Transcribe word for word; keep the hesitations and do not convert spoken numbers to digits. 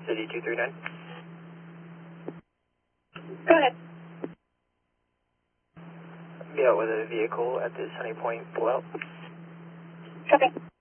City two three nine. Go ahead. Be out with a vehicle at this Honey Point pull out. Copy.